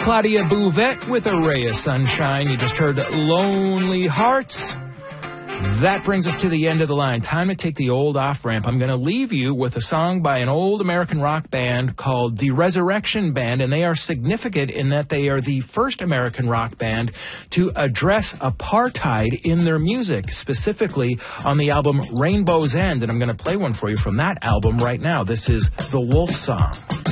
Claudia Bouvette with a Ray of Sunshine. You just heard Lonely Hearts. That brings us to the end of the line. Time to take the old off-ramp. I'm going to leave you with a song by an old American rock band called the Resurrection Band, and they are significant in that they are the first American rock band to address apartheid in their music, specifically on the album Rainbow's End, and I'm going to play one for you from that album right now. This is The Wolf Song.